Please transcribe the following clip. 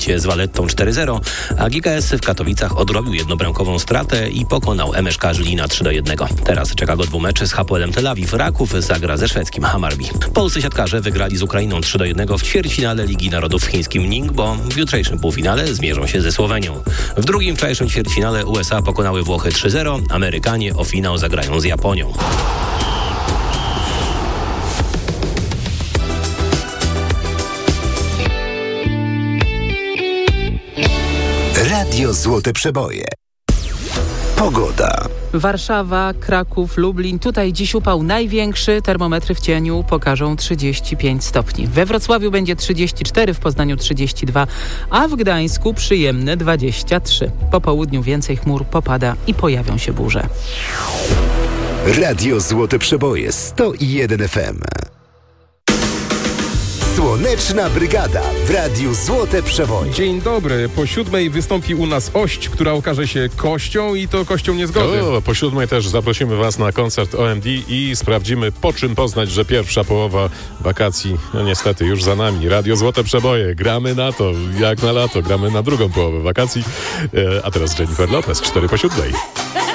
z Valettą 4-0, a GKS w Katowicach odrobił jednobramkową stratę i pokonał MŠK Żlina 3-1. Teraz czeka go dwumecz z Hapoelem Tel Awiw. Raków zagra ze szwedzkim Hammarby. Polscy siatkarze wygrali z Ukrainą 3-1 w ćwierćfinale Ligi Narodów w chińskim Ningbo. W jutrzejszym półfinale zmierzą się ze Słowenią. W drugim wczorajszym ćwierćfinale USA pokonały Włochy 3-0. Amerykanie o finał zagrają z Japonią. Radio Złote Przeboje. Pogoda. Warszawa, Kraków, Lublin. Tutaj dziś upał największy. Termometry w cieniu pokażą 35 stopni. We Wrocławiu będzie 34, w Poznaniu 32, a w Gdańsku przyjemne 23. Po południu więcej chmur, popada i pojawią się burze. Radio Złote Przeboje 101 FM. Słoneczna Brygada w Radiu Złote Przeboje. Dzień dobry. Po 7:00 wystąpi u nas ość, która okaże się kością i to kością niezgody. Po 7:00 też zaprosimy Was na koncert OMD i sprawdzimy, po czym poznać, że pierwsza połowa wakacji, no niestety, już za nami. Radio Złote Przeboje. Gramy na to, jak na lato. Gramy na drugą połowę wakacji. A teraz Jennifer Lopez, 4 po 7:00.